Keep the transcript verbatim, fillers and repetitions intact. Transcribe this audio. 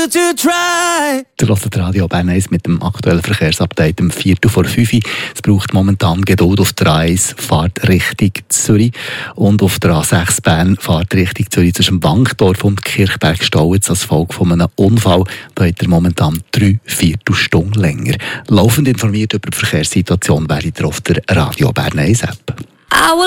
you to try. Ihr hört Radio Bern eins mit dem aktuellen Verkehrsupdate um Viertel vor fünf. Es braucht momentan Geduld auf der A eins Fahrtrichtung Zürich und auf der A sechs Bern Fahrtrichtung Zürich zwischen Wankdorf und Kirchberg staut als Folge von einem Unfall. Da hat er momentan drei Viertelstunden länger. Laufend informiert über die Verkehrssituation wäre ihr auf der Radio Bern eins App.